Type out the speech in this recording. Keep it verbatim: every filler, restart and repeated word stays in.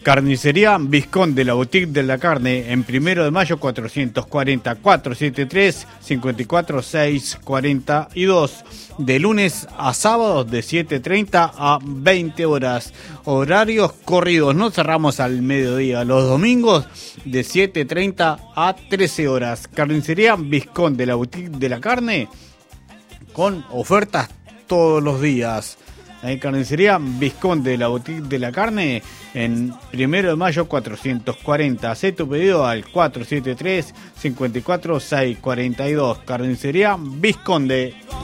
Carnicería Vizconde, la boutique de la carne, en Primero de Mayo cuatrocientos cuarenta, cuatrocientos setenta y tres, cincuenta y cuatro, seiscientos cuarenta y dos. De lunes a sábados de siete treinta a veinte horas. Horarios corridos, no cerramos al mediodía. Los domingos de siete treinta a trece horas. Carnicería Vizconde, la boutique de la carne, con ofertas todos los días. En Carnicería Vizconde, la boutique de la carne, en Primero de Mayo cuatrocientos cuarenta. Hacé tu pedido al cuatrocientos setenta y tres, cincuenta y cuatro, seiscientos cuarenta y dos. Carnicería Vizconde.